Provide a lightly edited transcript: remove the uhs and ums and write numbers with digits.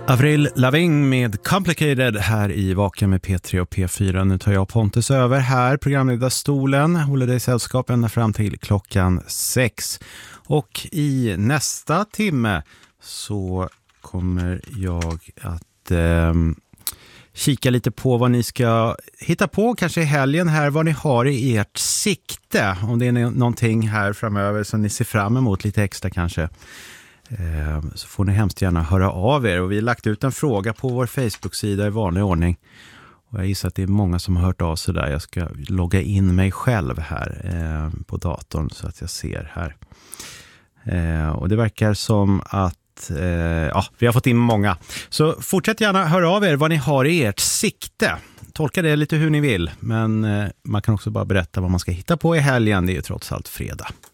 Avril Lavigne med Complicated här i Vaken med P3 och P4. Nu tar jag Pontus över här, programledarstolen. Håller dig sällskap ända fram till klockan 6. Och i nästa timme så kommer jag att kika lite på vad ni ska hitta på kanske i helgen här, vad ni har i ert sikte. Om det är någonting här framöver som ni ser fram emot lite extra kanske. Så får ni hemskt gärna höra av er. Och vi har lagt ut en fråga på vår Facebook-sida i vanlig ordning. Och jag gissar att det är många som har hört av sig där. Jag ska logga in mig själv här på datorn så att jag ser här. Och det verkar som att vi har fått in många. Så fortsätt gärna höra av er vad ni har i ert sikte. Tolka det lite hur ni vill. Men man kan också bara berätta vad man ska hitta på i helgen. Det är ju trots allt fredag.